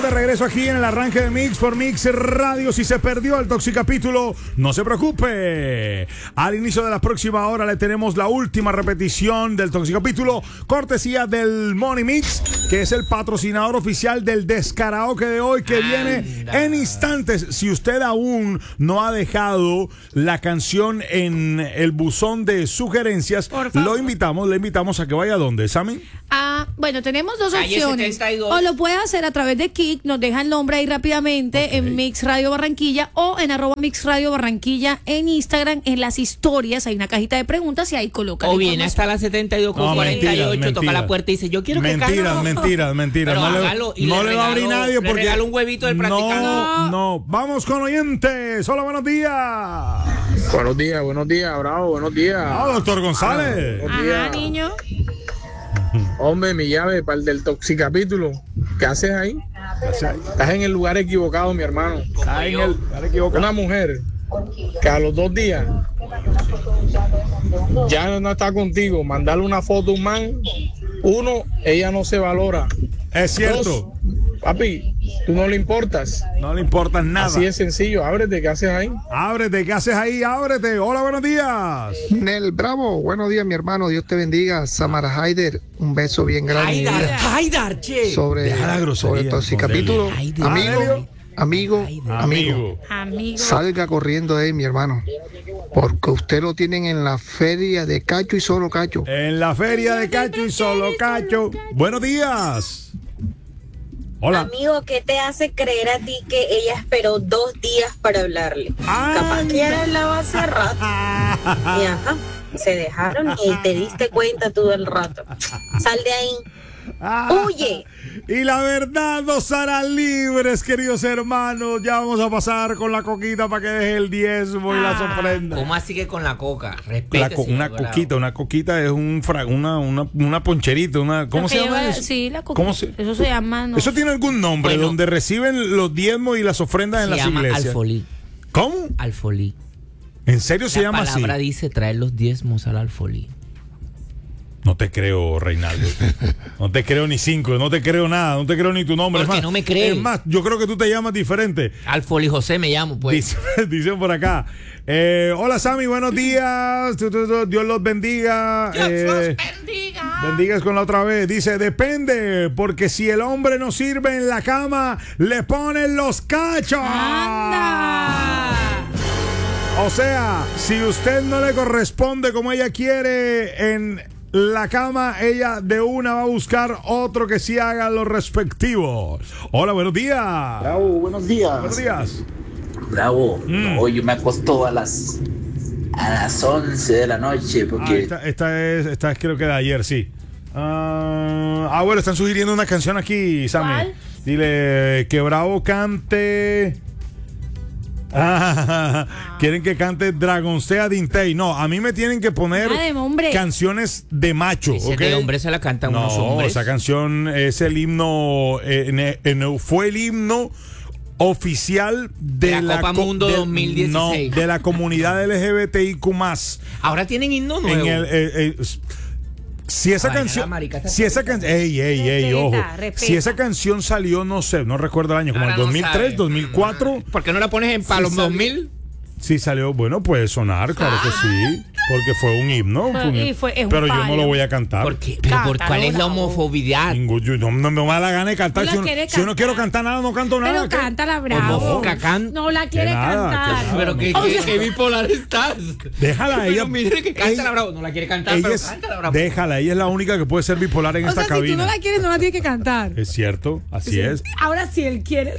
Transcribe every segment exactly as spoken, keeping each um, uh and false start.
de regreso aquí en el arranque de Mix por Mix Radio. Si se perdió el Toxicapítulo, no se preocupe. Al inicio de la próxima hora le tenemos la última repetición del Toxicapítulo, cortesía del Money Mix, que es el patrocinador oficial del Descaraoke de hoy, que viene Anda. en instantes. Si usted aún no ha dejado la canción en el buzón de sugerencias, lo invitamos, le invitamos a que vaya a ¿dónde, Sammy? Ah, bueno, tenemos dos Calle opciones. setenta y dos. O lo puede hacer a través de Kik, nos deja el nombre ahí rápidamente, okay, en Mix Radio Barranquilla, o en arroba Mix Radio Barranquilla en Instagram. En las historias hay una cajita de preguntas y ahí coloca. O viene hasta la setenta y dos con no, cuarenta y ocho, mentiras, toca la puerta y dice, yo quiero que Mentiras, Carlos... mentiras, mentiras. Pero no hágalo, le, no le, le va a abrir nadie porque... Le regalo un huevito del practicante. No, no. Vamos con oyentes. Hola, buenos días. Buenos días, buenos días, bravo, buenos días. Ah, doctor González. Ah, Ajá, niño. Hombre, mi llave para el del Toxicapítulo. ¿Qué haces ahí? Estás en el lugar equivocado, mi hermano. Estás en el lugar equivocado. Una mujer que a los dos días ya no está contigo, mandarle una foto a un man, uno, ella no se valora. Es cierto. Dos, papi, tú no le importas. No le importa nada. Así es sencillo. Ábrete, ¿qué haces ahí? Ábrete, ¿qué haces ahí? Ábrete. Hola, buenos días. Nel, bravo. Buenos días, mi hermano. Dios te bendiga. Samara Haider, un beso bien grande. Haidar, Haidar, che. Sobre, sobre el Toxicapítulo. Amigo, amigo, amigo. Amigo. Salga corriendo de ahí, mi hermano. Porque usted lo tienen en la feria de Cacho y solo Cacho. En la feria de Cacho y solo Cacho. Buenos días. Hola. Amigo, ¿qué te hace creer a ti que ella esperó dos días para hablarle? ¡Ay! Capaz que era la base hace rato. Y ajá, se dejaron y te diste cuenta todo el rato. Sal de ahí. ¡Huye! Y la verdad nos hará libres, queridos hermanos. Ya vamos a pasar con la coquita para que deje el diezmo y las ofrendas. ¿Cómo así que con la coca? La Respete, co- una bravo. coquita, una coquita es un fra- una, una, una poncherita, una, ¿cómo Lo se que llama lleva- eso? Sí, la coca. ¿Cómo se- Eso se llama. No. Eso tiene algún nombre, Bueno. donde reciben los diezmos y las ofrendas en Se las llama iglesias. alfolí. ¿Cómo? Alfolí. ¿En serio se La llama así? palabra dice traer los diezmos al alfolí. No te creo, Reinaldo. No te creo ni cinco, no te creo nada, no te creo ni tu nombre. ¿Por Es qué más, no me cree? Es más, yo creo que tú te llamas diferente. Alfolí José me llamo, pues. Dice- dicen por acá. Eh, hola, Sammy, buenos días. Tu, tu, tu, Dios los bendiga. Dios Eh, los bendiga. Bendigas con la otra vez. Dice, depende, porque si el hombre no sirve en la cama, le ponen los cachos. ¡Anda! O sea, si usted no le corresponde como ella quiere en la cama, ella de una va a buscar otro que sí haga lo respectivo. Hola, buenos días. Bravo, buenos días. Buenos días. Bravo. Mm. Hoy yo me acuesto a las a las once de la noche Ah, porque esta, esta es, esta es creo que de ayer, sí. Ah, ah, bueno, están sugiriendo una canción aquí, Sammy. ¿Cuál? Dile que Bravo cante. Ah, quieren que cante Dragoncea Dintei. No, a mí me tienen que poner Ah, de hombre. canciones de macho. Ese ¿ok? de hombre se la cantan No, unos hombres. esa canción es el himno, eh, en- en- fue el himno oficial de, De la Copa co- Mundo de- dos mil dieciséis. no, de la comunidad L G B T I Q más. Ahora tienen himno nuevo. En el, eh, eh, si esa Vaina, canción, la marica, esa si esa marica. canción, ey, ey, ey, Respeta, ojo, respeta. si esa canción salió, no sé, no recuerdo el año, como Ahora el no dos mil tres, sabe. dos mil cuatro, ¿Por qué no la pones en palos Sí, salió. dos mil? sí salió, bueno, puede sonar, claro que sí, porque fue un himno, Fue- fue un- y fue- es un pero yo no palo. lo voy a cantar. ¿Por qué? ¿Pero por Cántalo, cuál es la bravo. homofobia? Ningún- yo no, no me da la gana de cantar. ¿No la Si, yo no- quiere si yo no cantar? quiero cantar nada, no canto nada. Pero ¿qué? cántala, bravo. Homofóbica, can- No la quiere Que nada, que cantar. nada. Pero qué, O qué- sea- qué bipolar estás. Déjala a ella. Pero mire que canta ella- la bravo. No la quiere cantar, Ella pero es- cántala bravo. déjala, ella es la única que puede ser bipolar en O esta sea, si cabina. tú no la quieres, no la tienes que cantar. Es cierto, así es. Ahora si él quiere.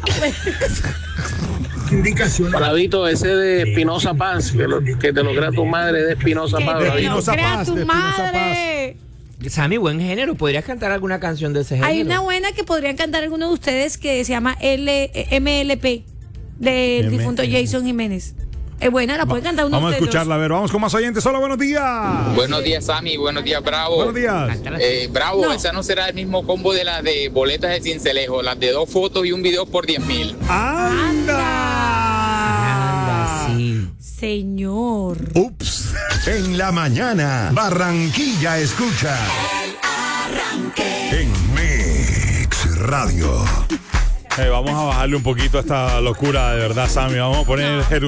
Bravito, ese de Espinosa Paz, que, lo- que te lo crea tu madre de Espinosa Que Paz. te lo Espinosa crea Paz, tu de Espinosa madre. Sammy, buen género. ¿Podrías cantar alguna canción de ese género? Hay una buena que podrían cantar algunos de ustedes que se llama L, M L P del M- difunto Jason Jiménez. Es buena, la pueden cantar uno Vamos a de ustedes dos. escucharla, a ver, vamos con más oyentes. Hola, buenos días. Buenos días, Sammy. Buenos días, Bravo. Buenos días. Cántala. Eh, Bravo, No. esa no será el mismo combo de las de boletas de Cincelejo, las de dos fotos y un video por diez mil. ¡Anda! Anda, sí. Señor. Ups. En la mañana, Barranquilla escucha. En Mix Radio. Eh, vamos a bajarle un poquito a esta locura, de verdad, Sammy. Vamos a poner